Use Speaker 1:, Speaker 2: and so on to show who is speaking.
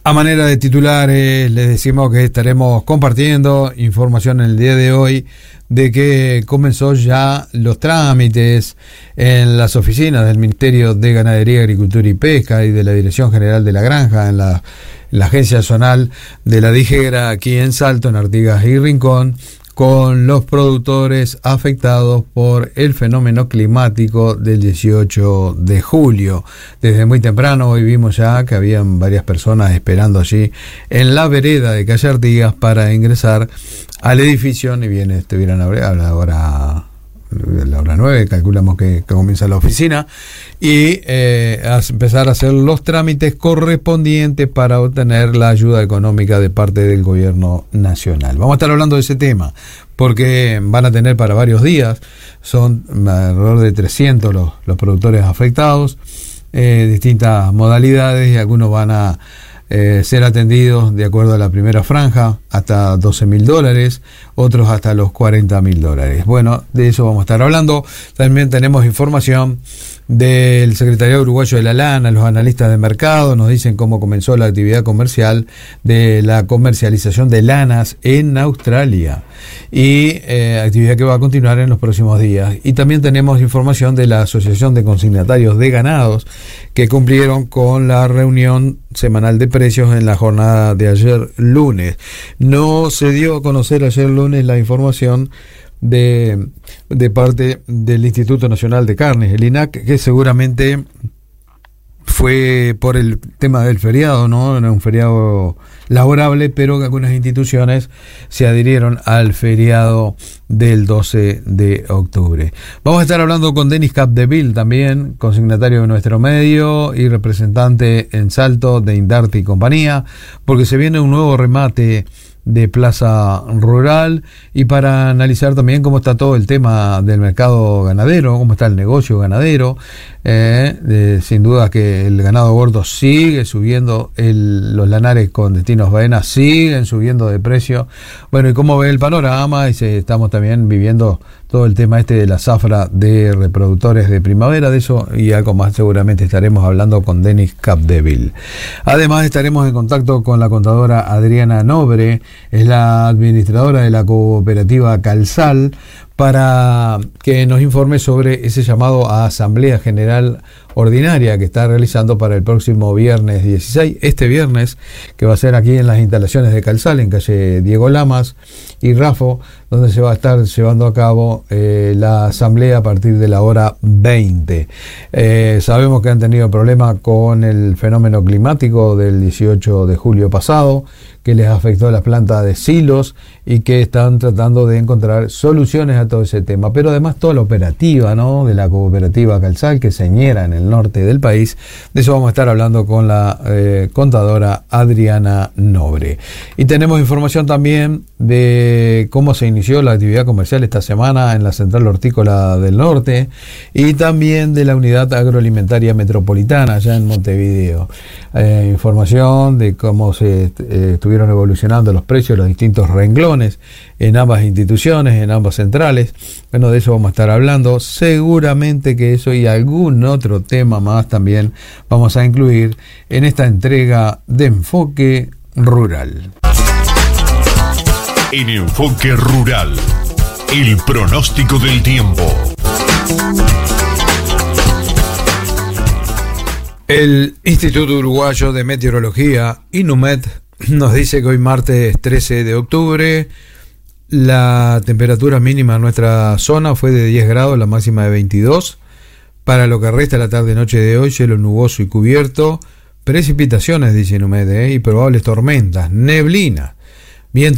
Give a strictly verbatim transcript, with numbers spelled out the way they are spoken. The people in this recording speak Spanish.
Speaker 1: A manera de titulares, les decimos que estaremos compartiendo información en el día de hoy de que comenzó ya los trámites en las oficinas del Ministerio de Ganadería, Agricultura y Pesca y de la Dirección General de la Granja, en la, en la Agencia Zonal de la DIGEGRA, aquí en Salto, en Artigas y Rincón, con los productores afectados por el fenómeno climático del dieciocho de julio. Desde muy temprano hoy vimos ya que habían varias personas esperando allí en la vereda de Calle Artigas para ingresar al edificio, ni bien estuvieran a la hora, la hora nueve, calculamos que, que comienza la oficina, y eh, a empezar a hacer los trámites correspondientes para obtener la ayuda económica de parte del gobierno nacional. Vamos a estar hablando de ese tema, porque van a tener para varios días, son alrededor de trescientos los, los productores afectados, eh, distintas modalidades, y algunos van a Eh, ser atendidos de acuerdo a la primera franja hasta doce mil dólares, otros hasta los cuarenta mil dólares. Bueno, de eso vamos a estar hablando. También tenemos información del Secretariado Uruguayo de la Lana. Los analistas de mercado nos dicen cómo comenzó la actividad comercial de la comercialización de lanas en Australia, y eh, actividad que va a continuar en los próximos días. Y también tenemos información de la Asociación de Consignatarios de Ganados, que cumplieron con la reunión semanal de precios en la jornada de ayer lunes. No se dio a conocer ayer lunes la información de, de parte del Instituto Nacional de Carnes, el I N A C, que seguramente fue por el tema del feriado, ¿no? Era un feriado laborable, pero que algunas instituciones se adhirieron al feriado del doce de octubre. Vamos a estar hablando con Denis Capdeville, también consignatario de nuestro medio y representante en Salto de Indarte y compañía, porque se viene un nuevo remate de Plaza Rural, y para analizar también cómo está todo el tema del mercado ganadero, cómo está el negocio ganadero. Eh, eh, sin duda que el ganado gordo sigue subiendo, el, los lanares con destinos faena siguen subiendo de precio. Bueno, y cómo ve el panorama, y se, estamos también viviendo todo el tema este de la zafra de reproductores de primavera. De eso y algo más seguramente estaremos hablando con Denis Capdeville. Además estaremos en contacto con la contadora Adriana Nobre, es la administradora de la cooperativa Calzal, para que nos informe sobre ese llamado a Asamblea General Ordinaria que está realizando para el próximo viernes dieciséis, este viernes, que va a ser aquí en las instalaciones de Calzal, en calle Diego Lamas y Rafo, donde se va a estar llevando a cabo eh, la asamblea a partir de la hora veinte. Eh, sabemos que han tenido problemas con el fenómeno climático del dieciocho de julio pasado, que les afectó las plantas de silos, y que están tratando de encontrar soluciones a todo ese tema. Pero además toda la operativa, ¿no?, de la cooperativa Calzal, que señera en el norte del país. De eso vamos a estar hablando con la eh, contadora Adriana Nobre. Y tenemos información también de cómo se inició la actividad comercial esta semana en la Central Hortícola del Norte, y también de la Unidad Agroalimentaria Metropolitana allá en Montevideo. Eh, información de cómo se eh, estuvieron evolucionando los precios de los distintos renglones en ambas instituciones, en ambas centrales. Bueno, de eso vamos a estar hablando. Seguramente que eso y algún otro tema más también vamos a incluir en esta entrega de Enfoque Rural.
Speaker 2: En Enfoque Rural, el pronóstico del tiempo.
Speaker 1: El Instituto Uruguayo de Meteorología, INUMET, nos dice que hoy martes trece de octubre la temperatura mínima en nuestra zona fue de diez grados, la máxima de veintidós. Para lo que resta la tarde-noche de hoy, cielo nuboso y cubierto, precipitaciones, dice INUMET, ¿eh? y probables tormentas, neblina